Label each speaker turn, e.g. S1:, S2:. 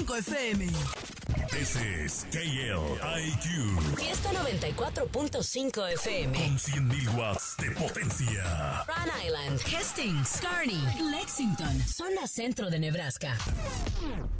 S1: 94.5 FM.
S2: This is KLIQ.
S3: Fiesta 94.5 FM.
S2: Con 100.000 watts de potencia.
S3: Rhode Island, Hastings, Kearney, Lexington, zona centro de Nebraska.